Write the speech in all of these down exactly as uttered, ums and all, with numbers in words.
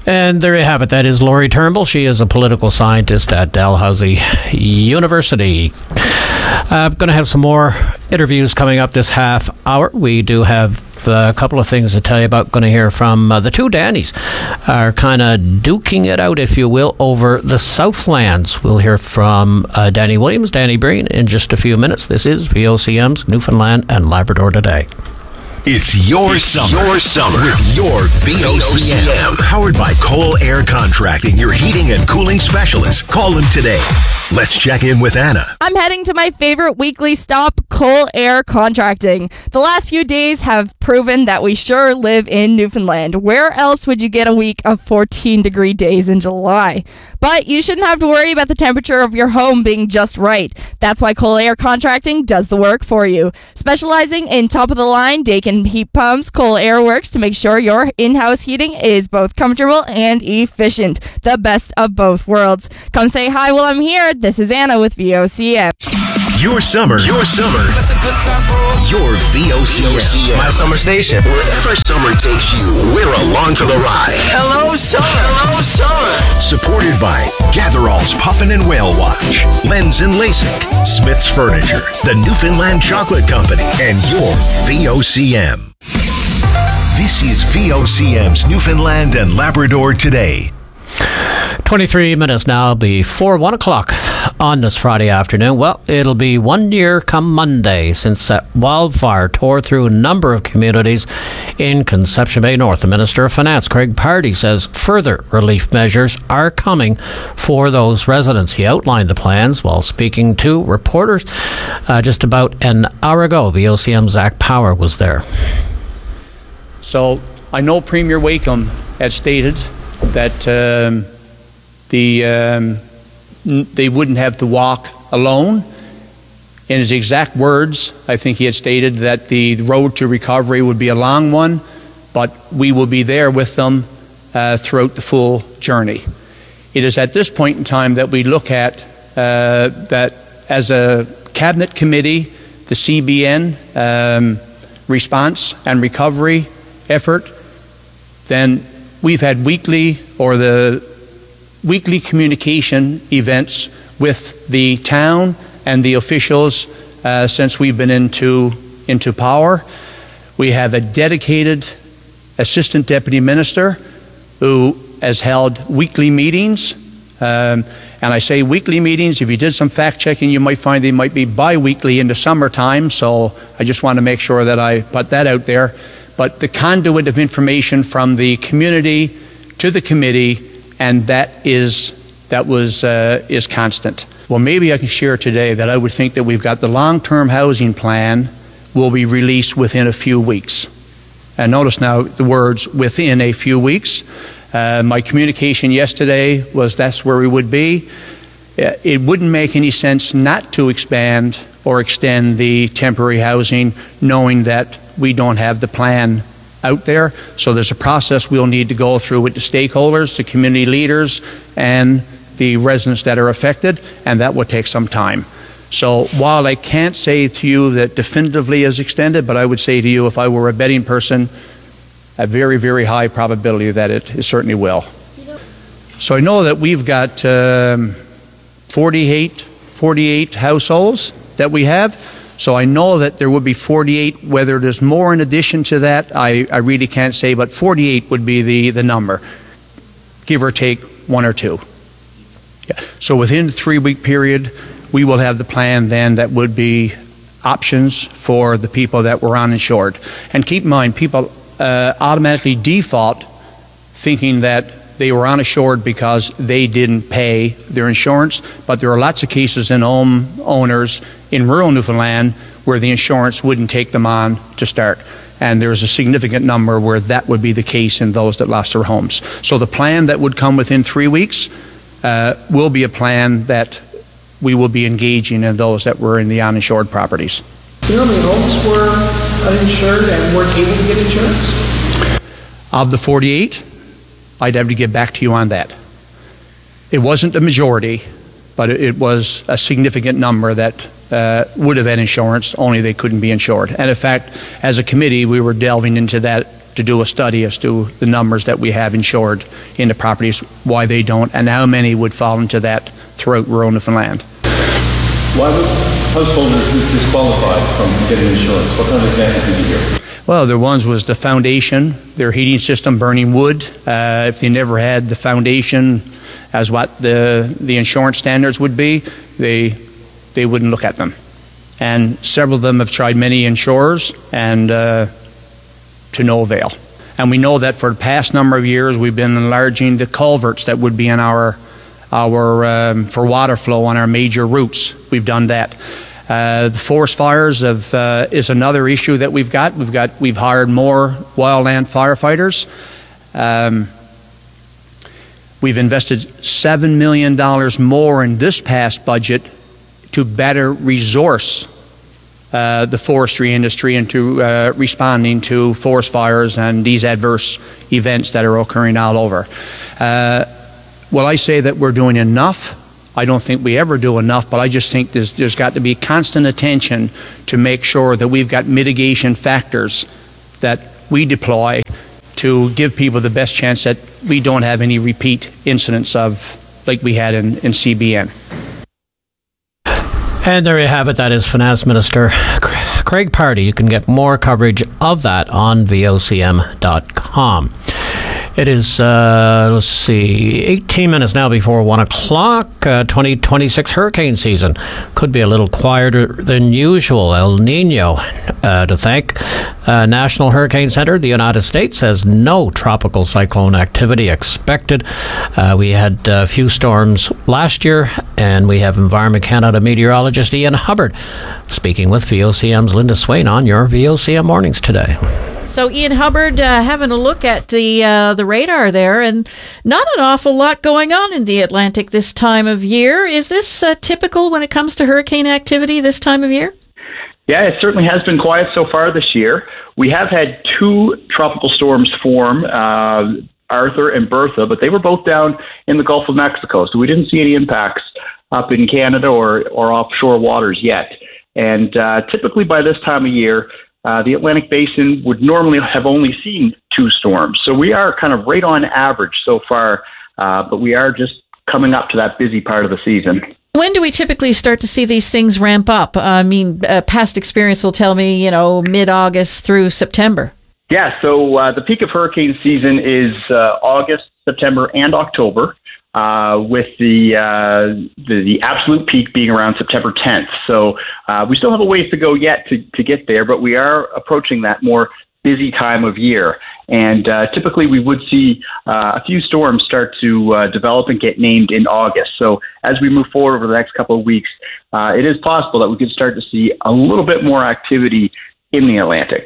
And there you have it. That is Laurie Turnbull. She is a political scientist at Dalhousie University. I'm going to have some more interviews coming up this half hour. We do have a couple of things to tell you about. Going to hear from uh, the two Dannys are kind of duking it out, if you will, over the Southlands. We'll hear from uh, Danny Williams, Danny Breen, in just a few minutes. This is V O C M's Newfoundland and Labrador Today. It's your it's summer. Your summer with your V O C M. Powered by Cole Air Contracting, your heating and cooling specialist. Call them today. Let's check in with Anna. I'm heading to my favorite weekly stop, Cole Air Contracting. The last few days have proven that we sure live in Newfoundland. Where else would you get a week of fourteen degree days in July? But you shouldn't have to worry about the temperature of your home being just right. That's why Cole Air Contracting does the work for you. Specializing in top-of-the-line Dakin heat pumps, Cole Air works to make sure your in-house heating is both comfortable and efficient. The best of both worlds. Come say hi while I'm here. This is Anna with V O C M. Your summer, your summer, your V O C M. My summer station. Wherever summer takes you, we're along for the ride. Hello, summer. Hello, summer. Supported by Gatherall's Puffin and Whale Watch, Lens and LASIK, Smith's Furniture, the Newfoundland Chocolate Company, and your V O C M. This is V O C M's Newfoundland and Labrador Today. twenty-three minutes now before one o'clock on this Friday afternoon. Well, it'll be one year come Monday since that wildfire tore through a number of communities in Conception Bay North. The Minister of Finance, Craig Pardy, says further relief measures are coming for those residents. He outlined the plans while speaking to reporters uh, just about an hour ago. V O C M's Zach Power was there. So I know Premier Wakeham had stated that um, the um, n- they wouldn't have to walk alone. In his exact words, I think he had stated that the road to recovery would be a long one, but we will be there with them uh, throughout the full journey. It is at this point in time that we look at uh, that as a cabinet committee, the C B N um, response and recovery effort, then we've had weekly or the weekly communication events with the town and the officials uh, since we've been into into power. We have a dedicated assistant deputy minister who has held weekly meetings. Um, and I say weekly meetings. If you did some fact checking, you might find they might be bi-weekly in the summertime. So I just want to make sure that I put that out there. But the conduit of information from the community to the committee, and that is that was uh, is constant. Well, maybe I can share today that I would think that we've got the long-term housing plan will be released within a few weeks. And notice now the words "within a few weeks." Uh, my communication yesterday was that's where we would be. It wouldn't make any sense not to expand or extend the temporary housing, knowing that we don't have the plan out there. So there's a process we'll need to go through with the stakeholders, the community leaders, and the residents that are affected, and that will take some time. So while I can't say to you that definitively is extended, but I would say to you, if I were a betting person, a very, very high probability that it, it certainly will. So I know that we've got um, forty-eight, forty-eight households that we have. So I know that there would be forty-eight. Whether there's more in addition to that, I, I really can't say, but forty-eight would be the, the number, give or take one or two. Yeah. So within the three-week period, we will have the plan then that would be options for the people that were uninsured. And keep in mind, people uh, automatically default thinking that they were uninsured because they didn't pay their insurance, but there are lots of cases in home owners in rural Newfoundland where the insurance wouldn't take them on to start. And there's a significant number where that would be the case in those that lost their homes. So the plan that would come within three weeks uh, will be a plan that we will be engaging in those that were in the uninsured properties. Do you know how many homes were uninsured and weren't able to get insurance? Of the forty-eight, I'd have to get back to you on that. It wasn't a majority, but it was a significant number that uh, would have had insurance, only they couldn't be insured. And in fact, as a committee, we were delving into that to do a study as to the numbers that we have insured in the properties, why they don't, and how many would fall into that throughout rural Newfoundland. Why would householders be disqualified from getting insurance? What kind of examples did you hear? Well, the ones was the foundation, their heating system burning wood. Uh, if they never had the foundation as what the the insurance standards would be, they they wouldn't look at them. And several of them have tried many insurers, and uh, to no avail. And we know that for the past number of years, we've been enlarging the culverts that would be in our our um, for water flow on our major routes. We've done that. Uh, the forest fires have, uh, is another issue that we've got. We've got we've hired more wildland firefighters. Um, we've invested seven million dollars more in this past budget to better resource uh, the forestry industry into uh, responding to forest fires and these adverse events that are occurring all over. Uh, will I say that we're doing enough? I don't think we ever do enough, but I just think there's, there's got to be constant attention to make sure that we've got mitigation factors that we deploy to give people the best chance that we don't have any repeat incidents of like we had in, in C B N. And there you have it. That is Finance Minister Craig Pardy. You can get more coverage of that on V O C M dot com. It is, uh, let's see, eighteen minutes now before one o'clock. Uh, twenty twenty-six hurricane season could be a little quieter than usual. El Nino uh, to thank. Uh, National Hurricane Center, the United States, has no tropical cyclone activity expected. Uh, we had a few storms last year, and we have Environment Canada meteorologist Ian Hubbard speaking with V O C M's Linda Swain on your V O C M Mornings today. So Ian Hubbard, uh, having a look at the uh, the radar there, and not an awful lot going on in the Atlantic this time of year. Is this uh, typical when it comes to hurricane activity this time of year? Yeah, it certainly has been quiet so far this year. We have had two tropical storms form, uh, Arthur and Bertha, but they were both down in the Gulf of Mexico, so we didn't see any impacts up in Canada or, or offshore waters yet. And uh, typically by this time of year, Uh, the Atlantic Basin would normally have only seen two storms. So we are kind of right on average so far, uh, but we are just coming up to that busy part of the season. When do we typically start to see these things ramp up? I mean, uh, past experience will tell me, you know, mid-August through September. Yeah, so uh, the peak of hurricane season is uh, August, September, and October. Uh, with the, uh, the the absolute peak being around September tenth. So uh, we still have a ways to go yet to, to get there, but we are approaching that more busy time of year. And uh, typically we would see uh, a few storms start to uh, develop and get named in August. So as we move forward over the next couple of weeks, uh, it is possible that we could start to see a little bit more activity in the Atlantic.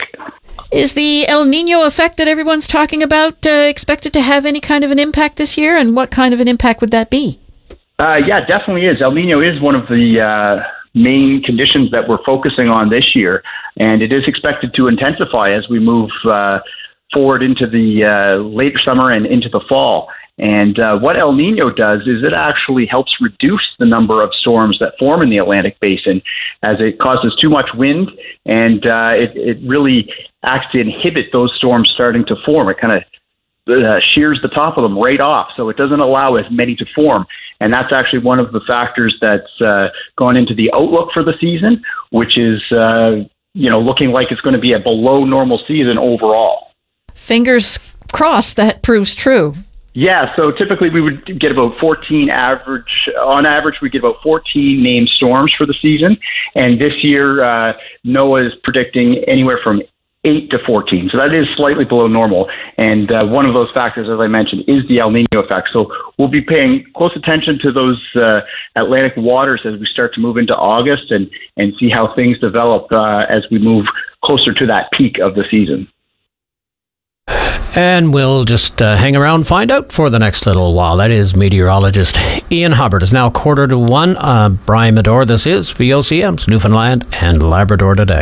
Is the El Nino effect that everyone's talking about uh, expected to have any kind of an impact this year? And what kind of an impact would that be? Uh, yeah, definitely is. El Nino is one of the uh, main conditions that we're focusing on this year, and it is expected to intensify as we move uh, forward into the uh, later summer and into the fall. And uh, what El Nino does is it actually helps reduce the number of storms that form in the Atlantic Basin, as it causes too much wind, and uh, it, it really acts to inhibit those storms starting to form. It kind of uh, shears the top of them right off, so it doesn't allow as many to form. And that's actually one of the factors that's uh, gone into the outlook for the season, which is uh, you know looking like it's going to be a below normal season overall. Fingers crossed that proves true. Yeah, so typically we would get about fourteen average, on average we get about fourteen named storms for the season. And this year, uh, NOAA is predicting anywhere from eight to fourteen. So that is slightly below normal. And uh, one of those factors, as I mentioned, is the El Nino effect. So we'll be paying close attention to those uh, Atlantic waters as we start to move into August and, and see how things develop uh, as we move closer to that peak of the season. And we'll just uh, hang around and find out for the next little while. That is meteorologist Ian Hubbard. It's now quarter to one. Uh, Brian Medor, this is V O C M's Newfoundland and Labrador Today.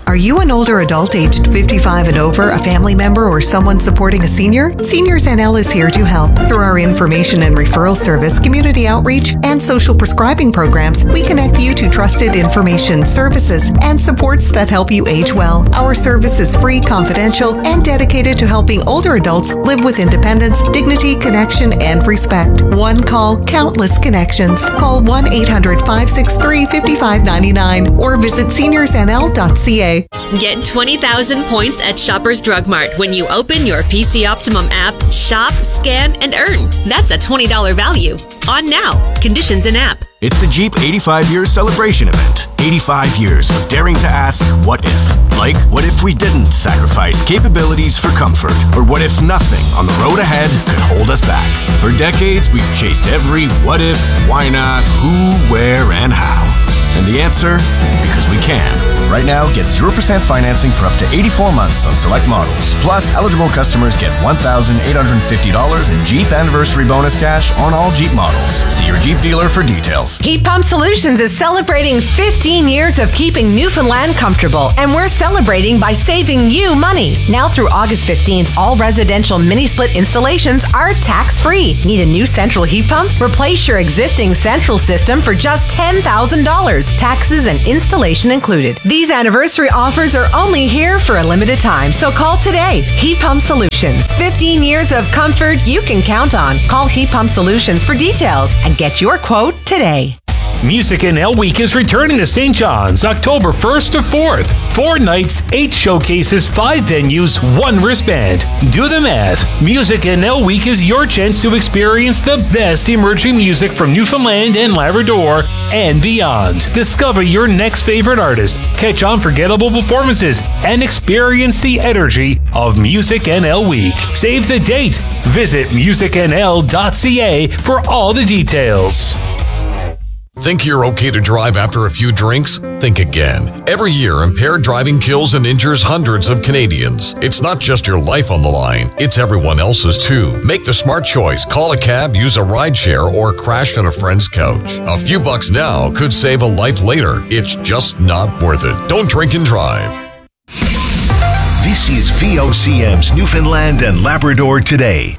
Are you an older adult aged fifty-five and over, a family member, or someone supporting a senior? Seniors N L is here to help. Through our information and referral service, community outreach, and social prescribing programs, we connect you to trusted information, services, and supports that help you age well. Our service is free, confidential, and dedicated to helping older adults live with independence, dignity, connection, and respect. One call, countless connections. Call one eight hundred, five six three, five five nine nine or visit seniors n l dot c a. Get twenty thousand points at Shoppers Drug Mart when you open your P C Optimum app, shop, scan, and earn. That's a twenty dollars value. On now. Conditions in app. It's the Jeep eighty-five years celebration event. eighty-five years of daring to ask, what if? Like, what if we didn't sacrifice capabilities for comfort? Or what if nothing on the road ahead could hold us back? For decades, we've chased every what if, why not, who, where, and how. And the answer? Because we can. Right now, get zero percent financing for up to eighty-four months on select models. Plus, eligible customers get one thousand eight hundred fifty dollars in Jeep Anniversary Bonus cash on all Jeep models. See your Jeep dealer for details. Heat Pump Solutions is celebrating fifteen years of keeping Newfoundland comfortable, and we're celebrating by saving you money. Now through August fifteenth, all residential mini-split installations are tax-free. Need a new central heat pump? Replace your existing central system for just ten thousand dollars. Taxes and installation included. These anniversary offers are only here for a limited time, so call today. Heat Pump Solutions. fifteen years of comfort you can count on. Call Heat Pump Solutions for details and get your quote today. Music N L Week is returning to Saint John's October first to fourth. Four nights, eight showcases, five venues, one wristband. Do the math. Music N L Week is your chance to experience the best emerging music from Newfoundland and Labrador and beyond. Discover your next favorite artist, catch unforgettable performances, and experience the energy of Music N L Week. Save the date. Visit music n l dot c a for all the details. Think you're okay to drive after a few drinks? Think again. Every year, impaired driving kills and injures hundreds of Canadians. It's not just your life on the line, it's everyone else's too. Make the smart choice. Call a cab, use a rideshare, or crash on a friend's couch. A few bucks now could save a life later. It's just not worth it. Don't drink and drive. This is V O C M's Newfoundland and Labrador Today.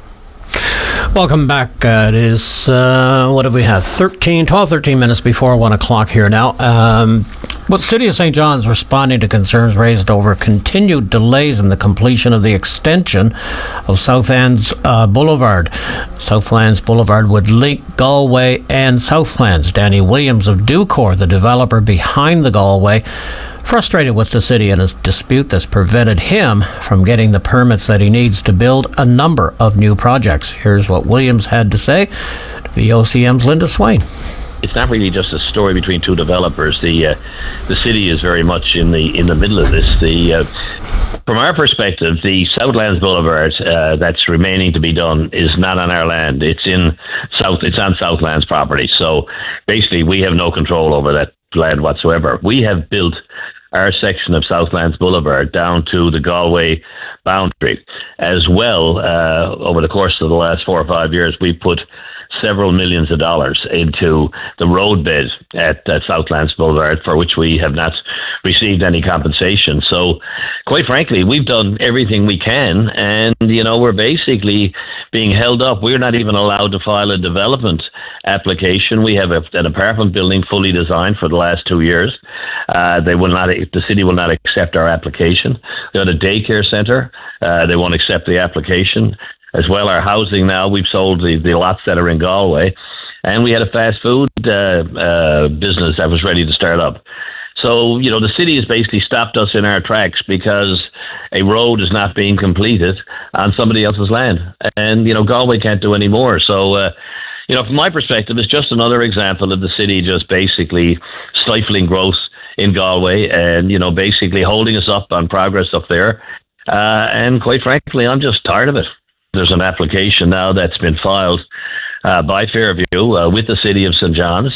Welcome back. Uh, it is, uh, what have we had? thirteen, twelve, thirteen minutes before one o'clock here now. Um, well, the City of Saint John's responding to concerns raised over continued delays in the completion of the extension of Southlands uh, Boulevard. Southlands Boulevard would link Galway and Southlands. Danny Williams of Ducor, the developer behind the Galway, frustrated with the city in a dispute that's prevented him from getting the permits that he needs to build a number of new projects. Here's what Williams had to say to V O C M's Linda Swain. It's not really just a story between two developers. The uh, the city is very much in the in the middle of this. The uh, from our perspective, the Southlands Boulevard uh, that's remaining to be done is not on our land. It's in South. It's on Southlands property. So basically, we have no control over that land whatsoever. We have built our section of Southlands Boulevard down to the Galway boundary. As well, uh, over the course of the last four or five years, we put several millions of dollars into the roadbed at, at Southlands Boulevard, for which we have not received any compensation. So, quite frankly, we've done everything we can, and, you know, we're basically being held up. We're not even allowed to file a development application. We have a, an apartment building fully designed for the last two years. Uh, they will not, the city will not accept our application. They're at a daycare centre. Uh, they won't accept the application. As well, our housing now, we've sold the, the lots that are in Galway. And we had a fast food uh, uh, business that was ready to start up. So, you know, the city has basically stopped us in our tracks because a road is not being completed on somebody else's land. And, you know, Galway can't do any more. So, uh, you know, from my perspective, it's just another example of the city just basically stifling growth in Galway and, you know, basically holding us up on progress up there. Uh, and quite frankly, I'm just tired of it. There's an application now that's been filed uh, by Fairview uh, with the City of Saint John's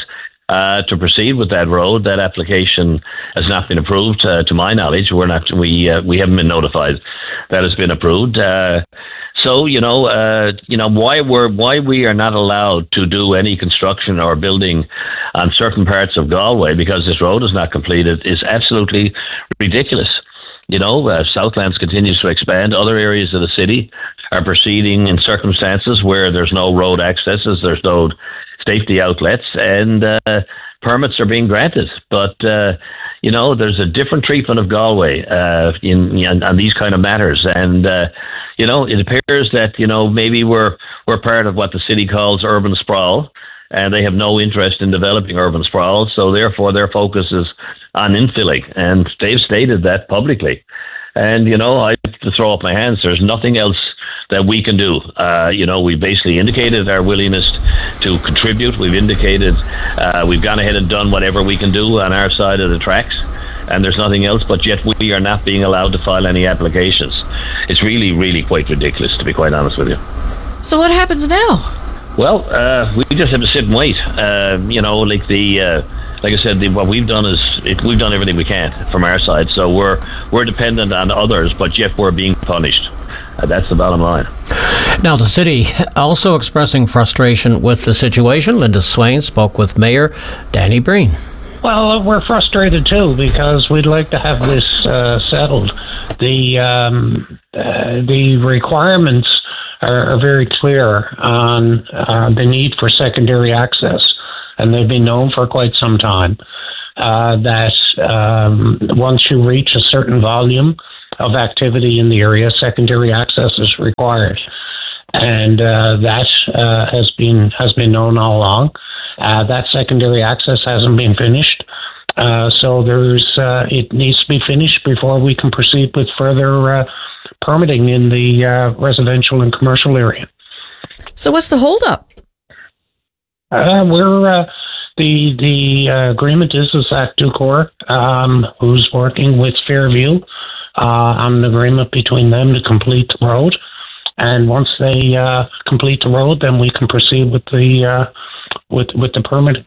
uh, to proceed with that road. That application has not been approved, uh, to my knowledge. We're not, we uh, we haven't been notified that it's been approved. Uh, so you know, uh, you know why we're why we are not allowed to do any construction or building on certain parts of Galway because this road is not completed is absolutely ridiculous. You know, uh, Southlands continues to expand. Other areas of the city are proceeding in circumstances where there's no road accesses, there's no safety outlets, and uh, permits are being granted. But, uh, you know, there's a different treatment of Galway uh, in, in on these kind of matters. And, uh, you know, it appears that, you know, maybe we're we're part of what the city calls urban sprawl, and they have no interest in developing urban sprawl. So therefore, their focus is on infilling, and they've stated that publicly. And, you know, I have to throw up my hands. There's nothing else that we can do. Uh, you know, we've basically indicated our willingness to contribute. We've indicated uh, we've gone ahead and done whatever we can do on our side of the tracks. And there's nothing else, but yet we are not being allowed to file any applications. It's really, really quite ridiculous, to be quite honest with you. So what happens now? Well, uh, we just have to sit and wait. Uh, you know, like the... Uh, Like I said, the, what we've done is it, we've done everything we can from our side. So we're we're dependent on others, but yet we're being punished. Uh, that's the bottom line. Now, the city also expressing frustration with the situation. Linda Swain spoke with Mayor Danny Breen. Well, we're frustrated too because we'd like to have this uh, settled. The um, uh, the requirements are, are very clear on uh, the need for secondary access. And they've been known for quite some time, uh, that um, once you reach a certain volume of activity in the area, secondary access is required. And uh, that uh, has been has been known all along. Uh, that secondary access hasn't been finished. Uh, so there's uh, it needs to be finished before we can proceed with further uh, permitting in the uh, residential and commercial area. So what's the holdup? Uh, we're uh, the the uh, agreement is is that Ducor, um, who's working with Fairview uh, on an agreement between them to complete the road, and once they uh, complete the road, then we can proceed with the uh, with with the permit.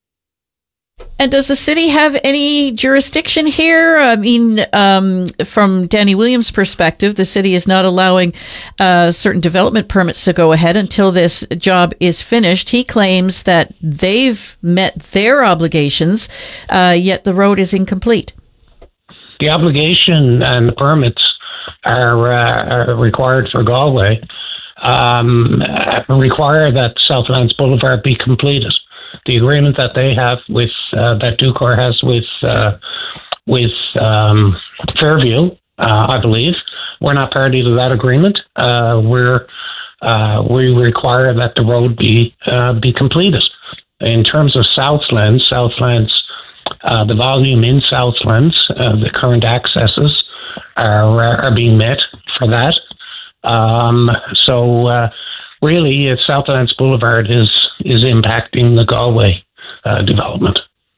And does the city have any jurisdiction here? I mean, um, from Danny Williams' perspective, the city is not allowing uh, certain development permits to go ahead until this job is finished. He claims that they've met their obligations, uh, yet the road is incomplete. The obligation and the permits are, uh, are required for Galway, um, require that Southlands Boulevard be completed. The agreement that they have with uh, that Ducor has with uh, with um, Fairview, uh, I believe, we're not party to that agreement. Uh, we're uh, we require that the road be uh, be completed. In terms of Southlands, Southlands, uh, the volume in Southlands, uh, the current accesses are are being met for that. Um, so. Uh, Really, uh, Southlands Boulevard is is impacting the Galway uh, development.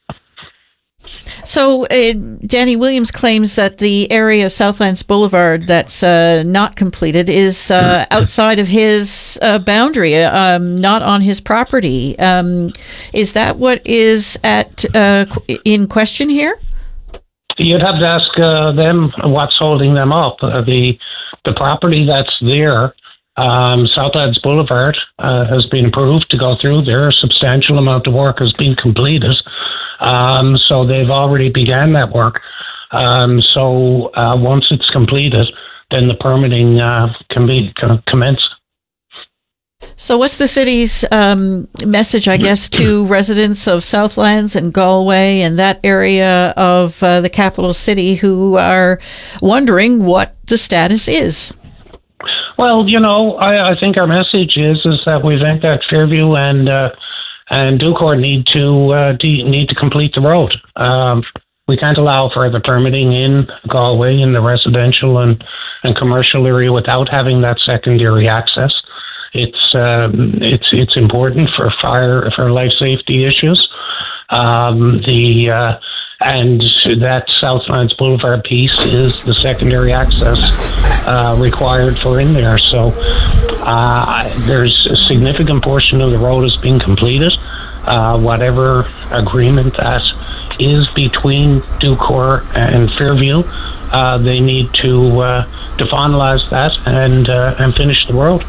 So, uh, Danny Williams claims that the area of Southlands Boulevard that's uh, not completed is uh, outside of his uh, boundary, um, not on his property. Um, is that what is at uh, in question here? You'd have to ask uh, them what's holding them up. Uh, the the property that's there. Um, Southlands Boulevard uh, has been approved to go through there. A substantial amount of work has been completed. Um, so they've already began that work. Um, so uh, once it's completed, then the permitting uh, can be can commence. So what's the city's um, message, I guess, to residents of Southlands and Galway and that area of uh, the capital city who are wondering what the status is? Well, you know, I, I think our message is is that we think that Fairview and uh, and Ducor need to uh, de- need to complete the road. Um, we can't allow further permitting in Galway in the residential and, and commercial area without having that secondary access. It's um, it's it's important for fire for life safety issues. Um, the uh, and that Southlands Boulevard piece is the secondary access uh, required for in there. So uh, there's a significant portion of the road is being completed. uh, whatever agreement that is between Ducor and Fairview. Uh, they need to uh, to finalise that and uh, and finish the road.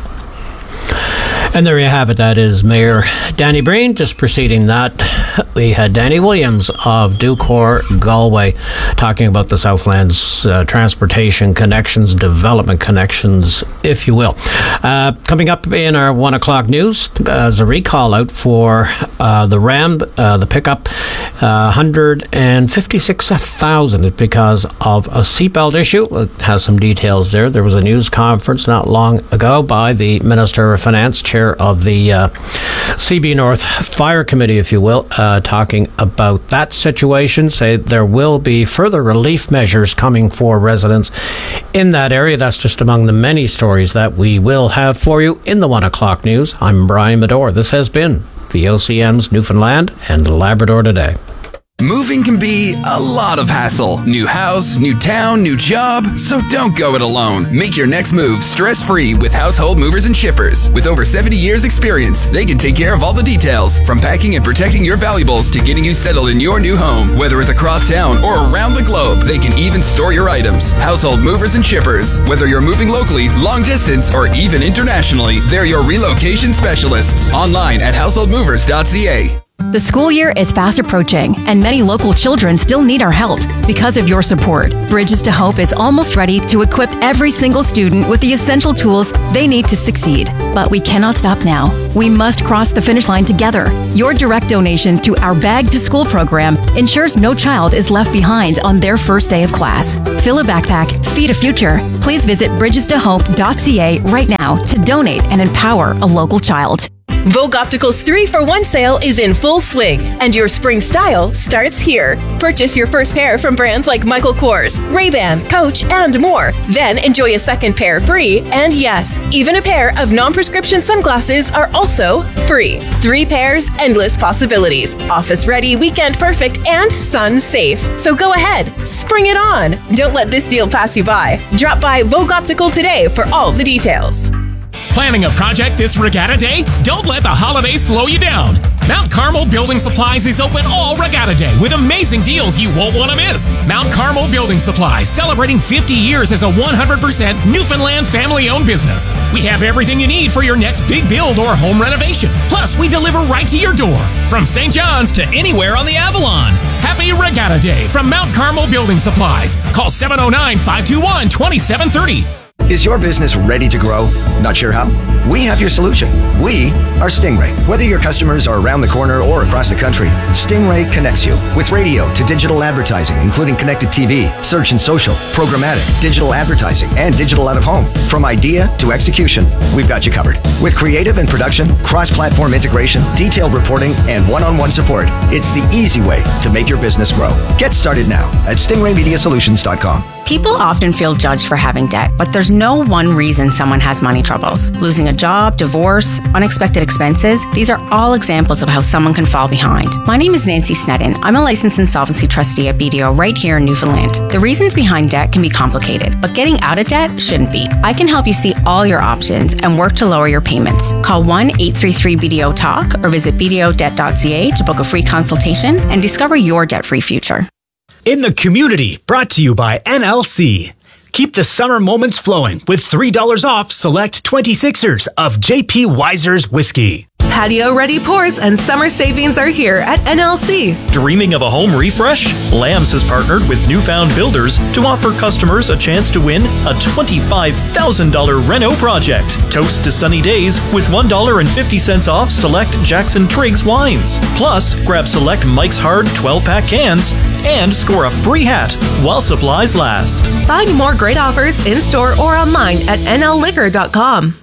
And there you have it. That is Mayor Danny Breen. Just preceding that, we had Danny Williams of Ducor Galway talking about the Southlands uh, transportation connections, development connections, if you will. Uh, coming up in our one o'clock news, uh, as a recall out for uh, the Ram, uh, the pickup, uh, one hundred fifty-six thousand is because of a seatbelt issue. It has some details there. There was a news conference not long ago by the Minister of Finance, Chair of the uh, C B North Fire Committee, if you will, uh, talking about that situation. Say there will be further relief measures coming for residents in that area. That's just among the many stories that we will have for you in the one o'clock news. I'm Brian Medore. This has been V O C M's Newfoundland and Labrador Today. Moving can be a lot of hassle. New house, new town, new job. So don't go it alone. Make your next move stress-free with Household Movers and Shippers. With over seventy years experience, they can take care of all the details, from packing and protecting your valuables to getting you settled in your new home. Whether it's across town or around the globe, they can even store your items. Household Movers and Shippers. Whether you're moving locally, long distance, or even internationally, they're your relocation specialists. Online at household movers dot c a. The school year is fast approaching, and many local children still need our help. Because of your support, Bridges to Hope is almost ready to equip every single student with the essential tools they need to succeed. But we cannot stop now. We must cross the finish line together. Your direct donation to our Bag to School program ensures no child is left behind on their first day of class. Fill a backpack, feed a future. Please visit bridges to hope dot c a right now to donate and empower a local child. Vogue Optical's three for one sale is in full swing, and your spring style starts here. Purchase your first pair from brands like Michael Kors, Ray-Ban, Coach, and more. Then enjoy a second pair free, and yes, even a pair of non-prescription sunglasses are also free. Three pairs, endless possibilities. Office ready, weekend perfect, and sun safe. So go ahead, spring it on. Don't let this deal pass you by. Drop by Vogue Optical today for all the details. Planning a project this Regatta Day? Don't let the holidays slow you down. Mount Carmel Building Supplies is open all Regatta Day with amazing deals you won't want to miss. Mount Carmel Building Supplies, celebrating fifty years as a one hundred percent Newfoundland family-owned business. We have everything you need for your next big build or home renovation. Plus, we deliver right to your door, from Saint John's to anywhere on the Avalon. Happy Regatta Day from Mount Carmel Building Supplies. Call seven oh nine, five two one, two seven three oh. Is your business ready to grow? Not sure how? We have your solution. We are Stingray. Whether your customers are around the corner or across the country, Stingray connects you with radio to digital advertising, including connected T V, search and social, programmatic, digital advertising, and digital out of home. From idea to execution, we've got you covered. With creative and production, cross-platform integration, detailed reporting, and one-on-one support, it's the easy way to make your business grow. Get started now at stingray media solutions dot com. People often feel judged for having debt, but there's no one reason someone has money troubles. Losing a job, divorce, unexpected expenses, these are all examples of how someone can fall behind. My name is Nancy Sneddon. I'm a licensed insolvency trustee at B D O right here in Newfoundland. The reasons behind debt can be complicated, but getting out of debt shouldn't be. I can help you see all your options and work to lower your payments. Call one eight three three B D O talk or visit b d o debt dot c a to book a free consultation and discover your debt-free future. In the Community, brought to you by N L C. Keep the summer moments flowing with three dollars off select twenty-sixers of J P Weiser's whiskey. Patio-ready pours and summer savings are here at N L C. Dreaming of a home refresh? Lambs has partnered with Newfound Builders to offer customers a chance to win a twenty-five thousand dollars reno project. Toast to sunny days with one dollar and fifty cents off select Jackson Triggs wines. Plus, grab select Mike's Hard twelve-pack cans and score a free hat while supplies last. Find more great offers in-store or online at n l liquor dot com.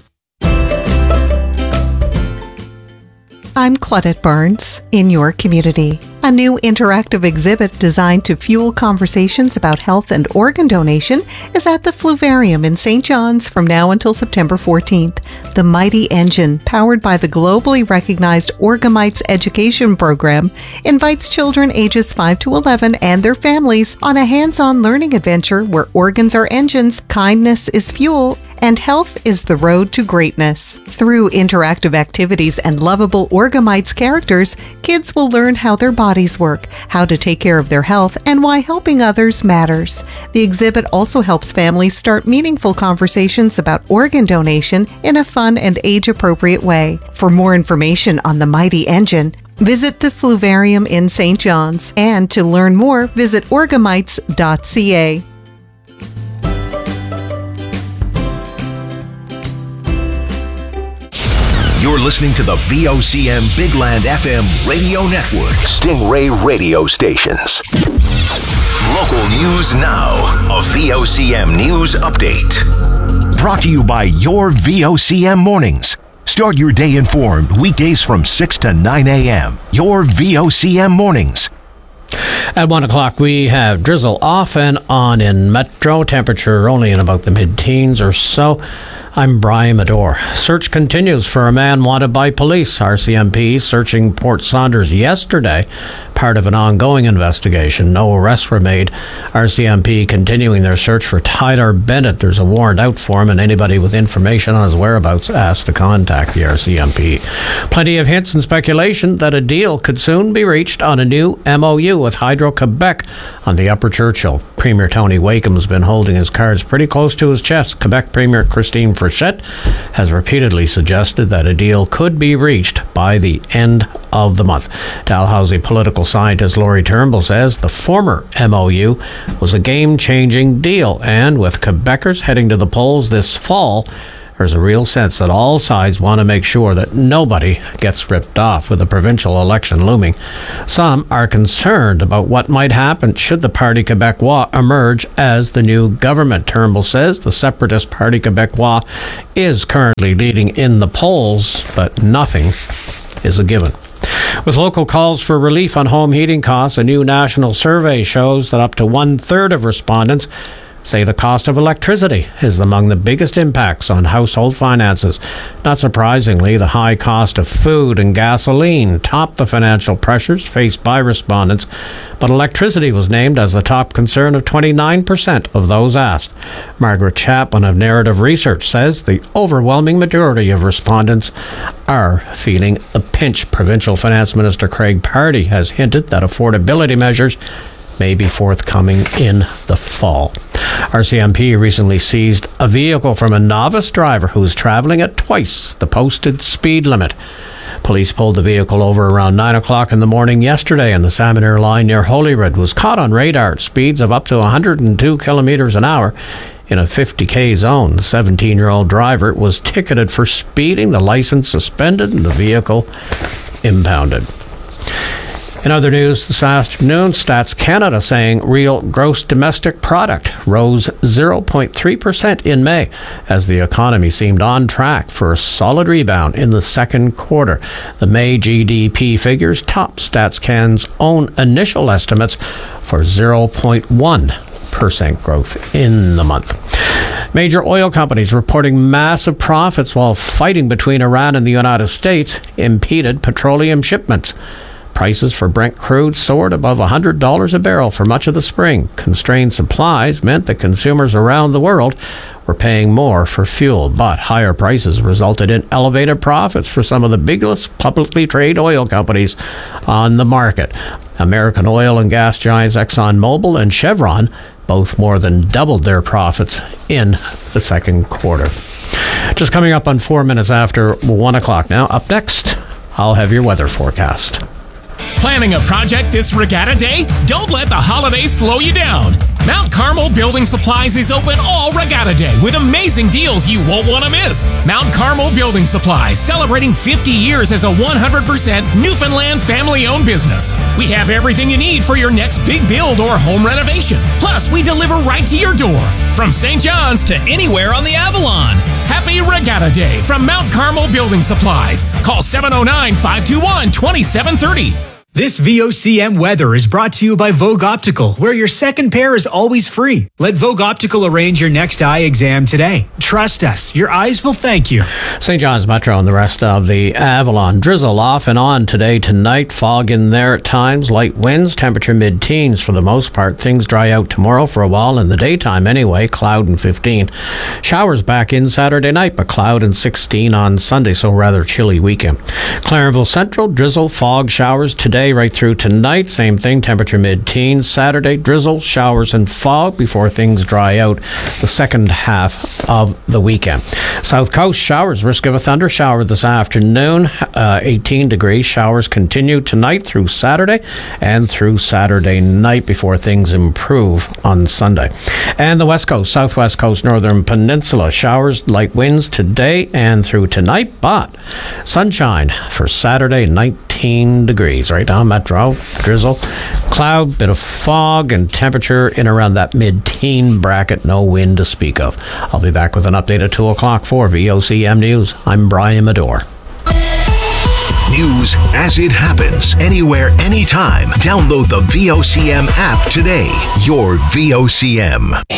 I'm Claudette Barnes, in your community. A new interactive exhibit designed to fuel conversations about health and organ donation is at the Fluvarium in Saint John's from now until September fourteenth. The Mighty Engine, powered by the globally recognized Orgamites Education Program, invites children ages five to eleven and their families on a hands-on learning adventure where organs are engines, kindness is fuel, and health is the road to greatness. Through interactive activities and lovable Orgamites characters, kids will learn how their bodies work, how to take care of their health, and why helping others matters. The exhibit also helps families start meaningful conversations about organ donation in a fun and age-appropriate way. For more information on the mighty engine, visit the Fluvarium in Saint John's. And to learn more, visit orgamites dot c a. You're listening to the V O C M Big Land F M radio network. Stingray radio stations. Local news now. A V O C M news update. Brought to you by your V O C M mornings. Start your day informed weekdays from six to nine a.m. Your V O C M mornings. At one o'clock, we have drizzle off and on in Metro. Temperature only in about the mid-teens or so. I'm Brian Medore. Search continues for a man wanted by police. R C M P searching Port Saunders yesterday, part of an ongoing investigation. No arrests were made. R C M P continuing their search for Tyler Bennett. There's a warrant out for him, and anybody with information on his whereabouts asked to contact the R C M P. Plenty of hints and speculation that a deal could soon be reached on a new M O U with Hydro-Quebec on the Upper Churchill. Premier Tony Wakeham's been holding his cards pretty close to his chest. Quebec Premier Christine Frechette has repeatedly suggested that a deal could be reached by the end of the month. Dalhousie political scientist Laurie Turnbull says the former M O U was a game-changing deal, and with Quebecers heading to the polls this fall, there's a real sense that all sides want to make sure that nobody gets ripped off with the provincial election looming. Some are concerned about what might happen should the Parti Québécois emerge as the new government. Turnbull says the separatist Parti Québécois is currently leading in the polls, but nothing is a given. With local calls for relief on home heating costs, a new national survey shows that up to one-third of respondents say the cost of electricity is among the biggest impacts on household finances. Not surprisingly, the high cost of food and gasoline top the financial pressures faced by respondents, but electricity was named as the top concern of twenty-nine percent of those asked. Margaret Chapman of Narrative Research says the overwhelming majority of respondents are feeling the pinch. Provincial Finance Minister Craig Pardy has hinted that affordability measures may be forthcoming in the fall. R C M P recently seized a vehicle from a novice driver who was travelling at twice the posted speed limit. Police pulled the vehicle over around nine o'clock in the morning yesterday, and the Salmon line near Holyrood was caught on radar at speeds of up to one hundred two kilometres an hour in a fifty k zone. The seventeen-year-old driver was ticketed for speeding, the license suspended, and the vehicle impounded. In other news this afternoon, Stats Canada saying real gross domestic product rose zero point three percent in May as the economy seemed on track for a solid rebound in the second quarter. The May G D P figures topped Stats Can's own initial estimates for zero point one percent growth in the month. Major oil companies reporting massive profits while fighting between Iran and the United States impeded petroleum shipments. Prices for Brent crude soared above one hundred dollars a barrel for much of the spring. Constrained supplies meant that consumers around the world were paying more for fuel, but higher prices resulted in elevated profits for some of the biggest publicly traded oil companies on the market. American oil and gas giants ExxonMobil and Chevron both more than doubled their profits in the second quarter. Just coming up on four minutes after one o'clock now. Up next, I'll have your weather forecast. Planning a project this regatta day? Don't let the holidays slow you down. Mount Carmel Building Supplies is open all regatta day with amazing deals you won't want to miss. Mount Carmel Building Supplies, celebrating fifty years as a one hundred percent Newfoundland family-owned business. We have everything you need for your next big build or home renovation. Plus, we deliver right to your door, from Saint John's to anywhere on the Avalon. Happy Regatta Day from Mount Carmel Building Supplies. Call seven oh nine, five two one, two seven three oh. This V O C M weather is brought to you by Vogue Optical, where your second pair is always free. Let Vogue Optical arrange your next eye exam today. Trust us, your eyes will thank you. Saint John's Metro and the rest of the Avalon. Drizzle off and on today, tonight. Fog in there at times. Light winds. Temperature mid-teens for the most part. Things dry out tomorrow for a while. In the daytime anyway, cloud and fifteen. Showers back in Saturday night, but cloud and sixteen on Sunday, so rather chilly weekend. Clarenville Central, drizzle, fog, showers today right through tonight. Same thing, temperature mid-teens. Saturday, drizzle, showers and fog before things dry out the second half of the weekend. South Coast, showers, risk of a thunder shower this afternoon. Uh, eighteen degrees. Showers continue tonight through Saturday and through Saturday night before things improve on Sunday. And the West Coast, Southwest Coast, Northern Peninsula, showers, light winds today and through tonight, but sunshine for Saturday, nineteen degrees. Right now, Metro, drizzle, cloud, bit of fog, and temperature in around that mid-teen bracket. No wind to speak of. I'll be back with an update at two o'clock for V O C M News. I'm Brian Medore. News as it happens, anywhere, anytime. Download the V O C M app today. Your V O C M.